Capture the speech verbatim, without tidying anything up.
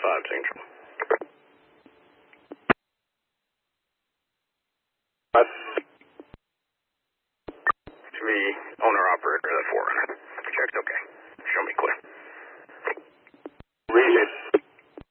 five Central. Five. Should be owner operator of the four runner. Check's okay.